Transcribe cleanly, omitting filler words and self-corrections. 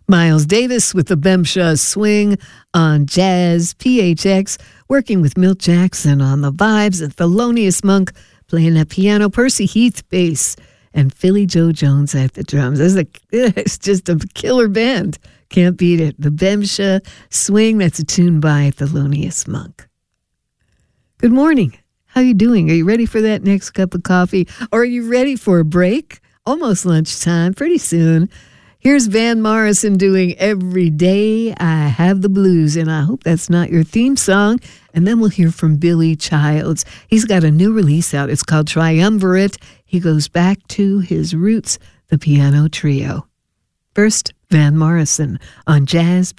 Miles Davis with the Bemsha Swing on Jazz PHX, working with Milt Jackson on the vibes, and Thelonious Monk playing that piano, Percy Heath bass, and Philly Joe Jones at the drums. It's just a killer band. Can't beat it. The Bemsha Swing, that's a tune by Thelonious Monk. Good morning. How you doing? Are you ready for that next cup of coffee? Or are you ready for a break? Almost lunchtime, pretty soon. Here's Van Morrison doing Every Day I Have the Blues, and I hope that's not your theme song. And then we'll hear from Billy Childs. He's got a new release out. It's called Triumvirate. He goes back to his roots, the piano trio. First, Van Morrison on Jazz